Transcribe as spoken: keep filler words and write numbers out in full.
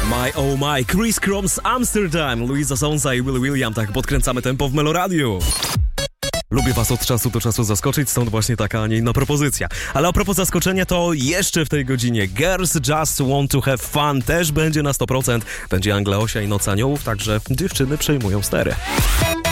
My oh my, Chris Cross Amsterdam, Luisa Sonza i Will William, tak podkręcamy tempo w Meloradiu. Lubię was od czasu do czasu zaskoczyć, stąd właśnie taka, a nie inna propozycja. Ale a propos zaskoczenia, to jeszcze w tej godzinie Girls Just Want to Have Fun też będzie na sto procent. Będzie Angla Osia i Noc Aniołów, także dziewczyny przejmują stery.